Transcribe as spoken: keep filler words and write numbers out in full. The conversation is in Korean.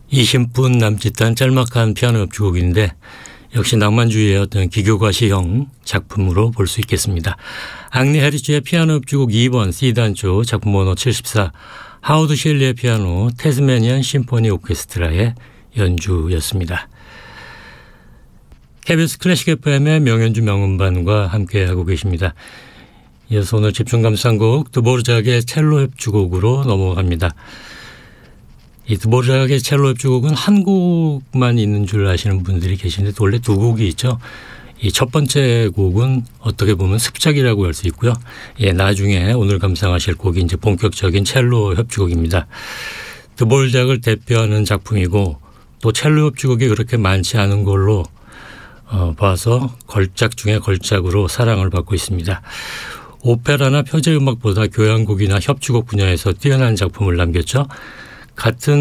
이십 분 남짓한 짤막한 피아노 협주곡인데 역시 낭만주의의 어떤 기교과시형 작품으로 볼 수 있겠습니다. 앙리 해리츠의 피아노 협주곡 이 번 C단조 작품 번호 칠십사, 하워드 셸리의 피아노 태스메니안 심포니 오케스트라의 연주였습니다. 케이비에스 클래식 에프엠의 명연주 명음반과 함께하고 계십니다. 이어서 오늘 집중 감상곡 드보르작의 첼로 협주곡으로 넘어갑니다. 이 드보르작의 첼로 협주곡은 한 곡만 있는 줄 아시는 분들이 계시는데 원래 두 곡이 있죠. 이 첫 번째 곡은 어떻게 보면 습작이라고 할 수 있고요. 예, 나중에 오늘 감상하실 곡이 이제 본격적인 첼로 협주곡입니다. 드보르작을 대표하는 작품이고 또 첼로 협주곡이 그렇게 많지 않은 걸로 어, 봐서 걸작 중에 걸작으로 사랑을 받고 있습니다. 오페라나 표제음악보다 교향곡이나 협주곡 분야에서 뛰어난 작품을 남겼죠. 같은